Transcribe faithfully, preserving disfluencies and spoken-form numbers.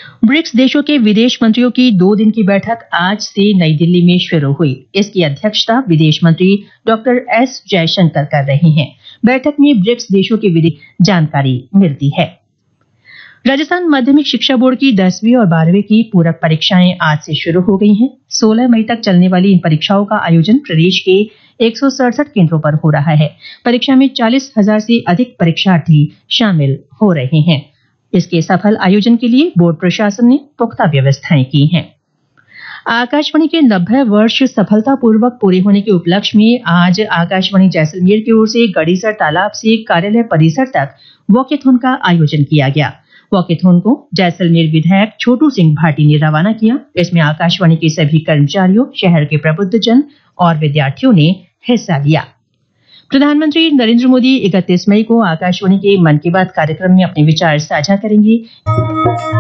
BRICS देशों के विदेश मंत्रियों की दो दिन की बैठक आज से नई दिल्ली में शुरू हुई। इसकी अध्यक्षता विदेश मंत्री डॉक्टर एस जयशंकर कर रहे हैं। बैठक में ब्रिक्स देशों के विदेश जानकारी मिलती है। राजस्थान माध्यमिक शिक्षा बोर्ड की दसवीं और बारहवीं की पूरक परीक्षाएं आज से शुरू हो गई हैं। सोलह मई तक चलने वाली इन परीक्षाओं का आयोजन प्रदेश के एक सौ सड़सठ केंद्रों पर हो रहा है। परीक्षा में चालीस हजार से अधिक परीक्षार्थी शामिल हो रहे हैं। इसके सफल आयोजन के लिए बोर्ड प्रशासन ने पुख्ता व्यवस्थाएं की हैं। आकाशवाणी के नब्बे वर्ष सफलतापूर्वक पूरे होने के उपलक्ष्य में आज आकाशवाणी जैसलमेर की ओर से गड़ीसर तालाब से कार्यालय परिसर तक वॉकेथॉन का आयोजन किया गया। वॉकेथॉन को जैसलमेर विधायक छोटू सिंह भाटी ने रवाना किया। इसमें आकाशवाणी के सभी कर्मचारियों, शहर के प्रबुद्धजन और विद्यार्थियों ने हिस्सा लिया। प्रधानमंत्री नरेंद्र मोदी इकतीस मई को आकाशवाणी के मन की बात कार्यक्रम में अपने विचार साझा करेंगे।